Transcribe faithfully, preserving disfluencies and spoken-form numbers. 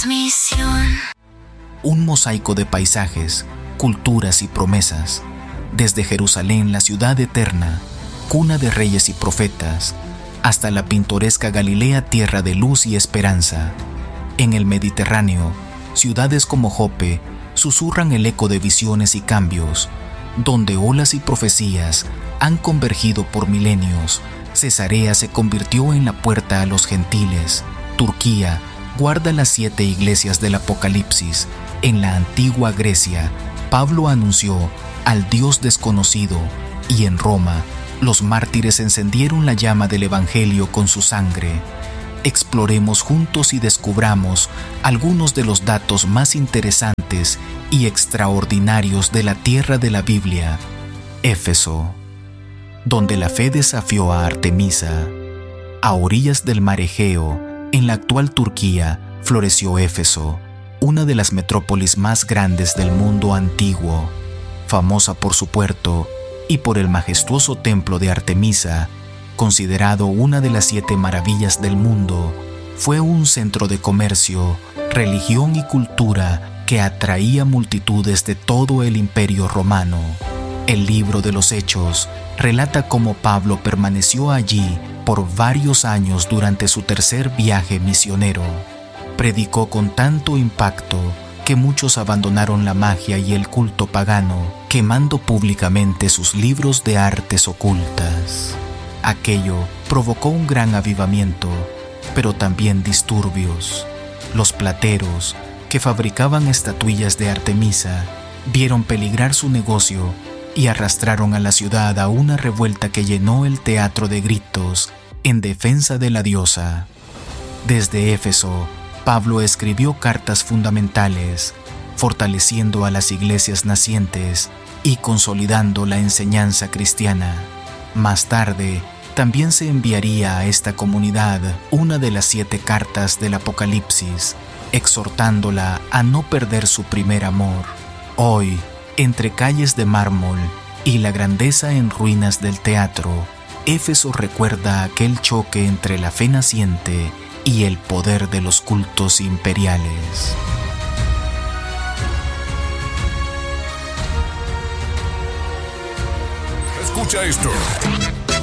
Transmisión. Un mosaico de paisajes, culturas y promesas. Desde Jerusalén, la ciudad eterna, cuna de reyes y profetas, hasta la pintoresca Galilea, tierra de luz y esperanza. En el Mediterráneo, ciudades como Jope susurran el eco de visiones y cambios, donde olas y profecías han convergido por milenios. Cesarea se convirtió en la puerta a los gentiles. Turquía guarda las siete iglesias del Apocalipsis. En la antigua Grecia, Pablo anunció al Dios desconocido, y en Roma, los mártires encendieron la llama del Evangelio con su sangre. Exploremos juntos y descubramos algunos de los datos más interesantes y extraordinarios de la tierra de la Biblia. Éfeso, donde la fe desafió a Artemisa. A orillas del mar Egeo, en la actual Turquía, floreció Éfeso, una de las metrópolis más grandes del mundo antiguo, famosa por su puerto y por el majestuoso templo de Artemisa, considerado una de las siete maravillas del mundo. Fue un centro de comercio, religión y cultura que atraía multitudes de todo el Imperio Romano. El libro de los Hechos relata cómo Pablo permaneció allí por varios años durante su tercer viaje misionero. Predicó con tanto impacto que muchos abandonaron la magia y el culto pagano, quemando públicamente sus libros de artes ocultas. Aquello provocó un gran avivamiento, pero también disturbios. Los plateros, que fabricaban estatuillas de Artemisa, vieron peligrar su negocio y arrastraron a la ciudad a una revuelta que llenó el teatro de gritos en defensa de la diosa. Desde Éfeso, Pablo escribió cartas fundamentales, fortaleciendo a las iglesias nacientes y consolidando la enseñanza cristiana. Más tarde, también se enviaría a esta comunidad una de las siete cartas del Apocalipsis, exhortándola a no perder su primer amor. Hoy, entre calles de mármol y la grandeza en ruinas del teatro, Éfeso recuerda aquel choque entre la fe naciente y el poder de los cultos imperiales. Escucha esto.